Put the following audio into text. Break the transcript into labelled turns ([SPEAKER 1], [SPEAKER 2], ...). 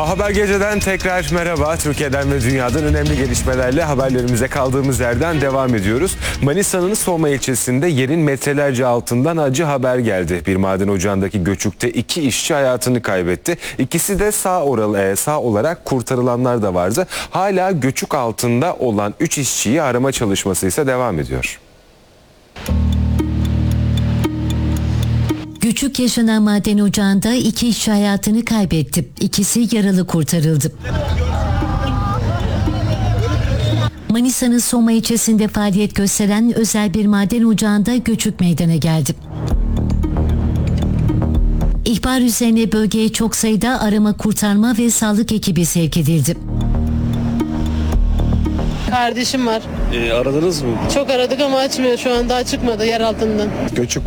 [SPEAKER 1] Haber Gece'den tekrar merhaba. Türkiye'den ve dünyadan önemli gelişmelerle haberlerimize kaldığımız yerden devam ediyoruz. Manisa'nın Soma ilçesinde yerin metrelerce altından acı haber geldi. Bir maden ocağındaki göçükte 2 işçi hayatını kaybetti. İkisi de sağ olarak kurtarılanlar da vardı. Hala göçük altında olan 3 işçiyi arama çalışması ise devam ediyor.
[SPEAKER 2] Göçük yaşanan maden ocağında 2 işçi hayatını kaybetti. İkisi yaralı kurtarıldı. Manisa'nın Soma ilçesinde faaliyet gösteren özel bir maden ocağında göçük meydana geldi. İhbar üzerine bölgeye çok sayıda arama, kurtarma ve sağlık ekibi sevk edildi.
[SPEAKER 3] Kardeşim var.
[SPEAKER 4] Aradınız mı?
[SPEAKER 3] Çok aradık ama açmıyor, şu anda çıkmadı yer altından.
[SPEAKER 4] Göçük